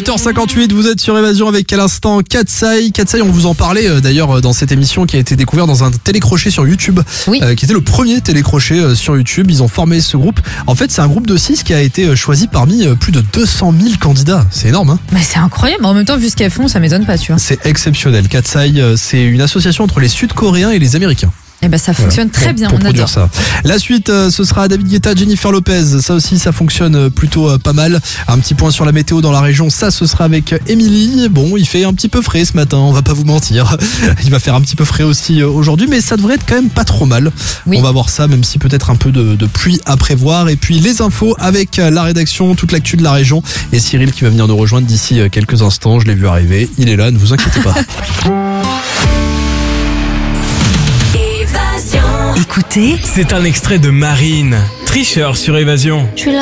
8h58, vous êtes sur Évasion avec à l'instant Katsai. Katsai, on vous en parlait d'ailleurs dans cette émission qui a été découverte dans un télécrochet sur YouTube, Oui. qui était le premier télécrochet sur YouTube. Ils ont formé ce groupe. En fait, c'est un groupe de 6 qui a été choisi parmi plus de 200 000 candidats. C'est énorme, hein? Mais c'est incroyable. En même temps, vu ce qu'elles font, ça m'étonne pas, tu vois. C'est exceptionnel. Katsai, c'est une association entre les Sud-Coréens et les Américains. Et ben ça fonctionne très bien, pour on produire adore. ça. La suite, ce sera David Guetta, Jennifer Lopez. Ça aussi, ça fonctionne plutôt pas mal. Un petit point sur la météo dans la région. Ça, ce sera avec Émilie. Bon, il fait un petit peu frais ce matin, on va pas vous mentir. Il va faire un petit peu frais aussi aujourd'hui, mais ça devrait être quand même pas trop mal. Oui. On va voir ça, même si peut-être un peu de pluie à prévoir. Et puis les infos avec la rédaction, toute l'actu de la région. Et Cyril qui va venir nous rejoindre d'ici quelques instants. Je l'ai vu arriver. Il est là, ne vous inquiétez pas. Écoutez, C'est un extrait de Marine, tricheur sur Évasion. je suis là.